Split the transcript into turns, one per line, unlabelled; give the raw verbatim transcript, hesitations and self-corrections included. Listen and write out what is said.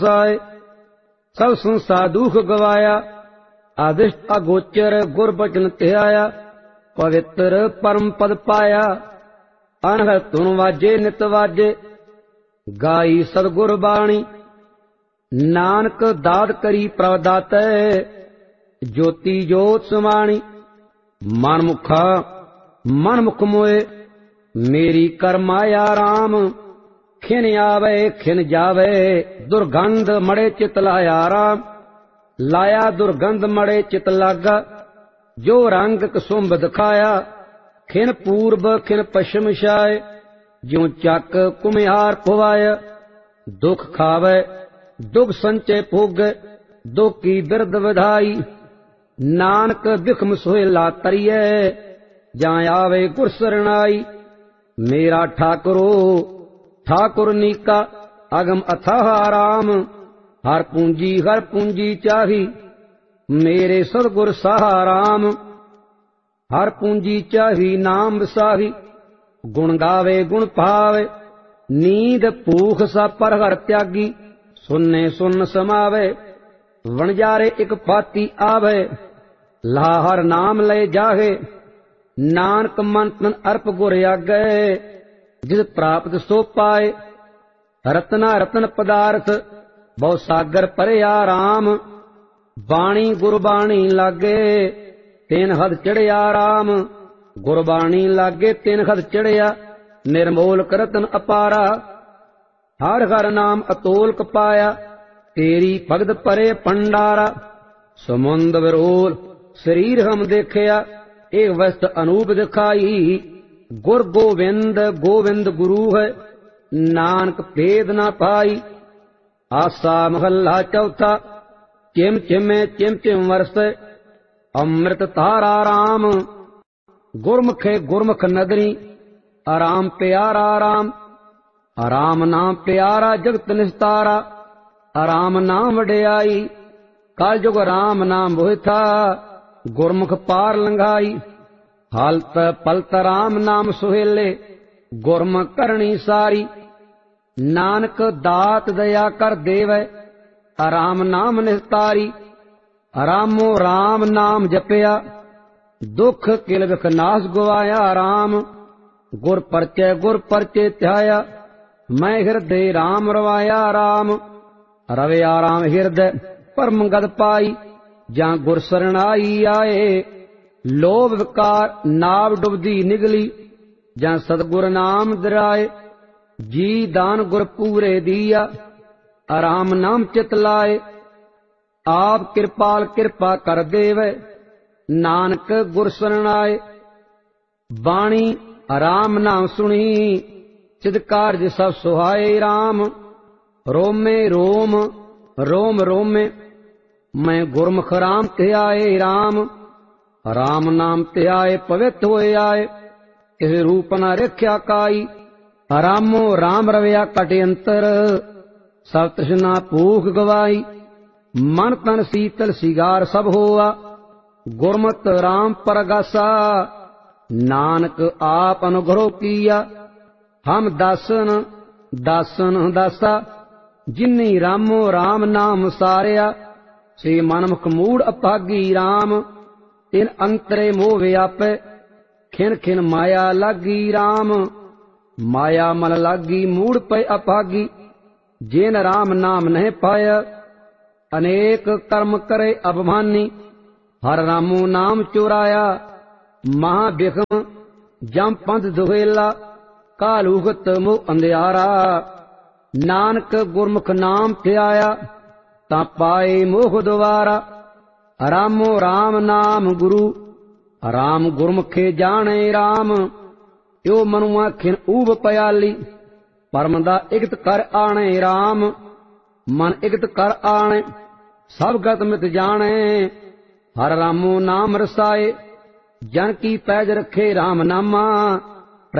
साए सब संसार दुख गवाया आदिष्ट अगोचर गुर बचन ध्याया पवित्र परम पद पाया अनहद धुन वाजे नित वाजे गाई सतगुर बाणी नानक दाद करी प्रभ दातै ज्योति जोत समाणी मन मुखा मन मुख मोए मेरी कर माया राम खिन आवे खिन जावे दुर्गंध मड़े चित लाया राम लाया दुर्गंध मड़े चित लागा जो रंग कसुंभ दिखाया खिन पूर्व खिन पश्चिम छाए ज्यों चक कुम्हार पुवाय दुख खावे दुख संचय भोग दुख की बिरद विधाई नानक बिखम सोहेला तरिए जा आवे गुर सरणाई मेरा ठाकुरो ठाकुर नीका अगम अथाह राम हर पूंजी हर पूंजी चाही मेरे सतगुर साहा राम हर पूंजी चाही नाम विसाही गुण गावे गुण पावे नींद भूख सा पर हर त्यागी सुनने सुन समावे वणजारे एक पाती आवे ला हर नाम ले जाहे नानक मन तन अर्प गुर आगे जिस प्राप्त सो पाए रतना रतन पदार्थ बहु सागर परया राम बाणी गुरबाणी लागे तेन हद चढ़िया राम गुरबाणी लागे तेन हद चढ़िया निर्मोल करतन अपारा हर हर नाम अतोलक पाया तेरी भगत परे भंडारा समुंद विरोल शरीर हम देखिया एक वस्त अनूप दिखाई गुर गोविंद गोविंद गुरु है नानक भेद न पाई आसा महला चौथा चिम चिमे चिम चिम वर्ष अमृत तारा राम गुरमुखे गुरमुख नदरी आराम प्यारा राम आराम नाम प्यारा जगत निस्तारा आराम नाम वड्याई कल जुग राम नाम बोहि था गुरमुख पार लंघाई हालत पलत राम नाम सुहेले गुरमुख करनी सारी नानक दात दया कर देवै आराम नाम निस्तारी रामो राम नाम जपया दुख किल विख नाश गवाया राम गुर परचय गुर परचय ध्याया मैं हृदय राम रवाया राम रवया राम हृदय परम गद पाई जां गुर सरणाई आए लोभ विकार नाव डुबदी निगली जां सतगुर नाम दराए जी दान गुर पूरे दिया आराम नाम चित लाए आप कृपाल कृपा कर देवे नानक गुर सरणाए बाणी आराम नाम सुनी चिद कारज सब सुहाए राम रोमे रोम रोम रोमे मैं गुरमुख राम ते आए राम राम नाम ते आए पवित्र होए आए इस रूप न रख्या काई रामो राम रवया कट अंतर सब तृष्णा भूख गवाई मन तन शीतल सिगार सब होआ गुरमत राम परगासा नानक आप अनुग्रह किया हम दासन दासन दासा जिन्नी रामो राम नाम सारिया से मनमुख मूड अपागी राम तिन अंतरे मोह व्यापे खिन खिन माया लागी राम माया मल लागी मूड पे अपागी जिन राम नाम नहीं पाया अनेक कर्म करे अभिमानी हर रामो नाम चुराया महाबिखम जम पंथ दुहेला कालूगत मोह अंधियारा नानक गुरमुख नाम ते आया ता पाए मोह द्वारा रामो राम नाम गुरु राम गुरमुखे जाने राम यो मनुआ खिन ऊब पयाली परम दा इगत कर आने राम मन इगत कर आने सब गत मित जाने हर रामो नाम रसाए जन की पैज रखे राम नामा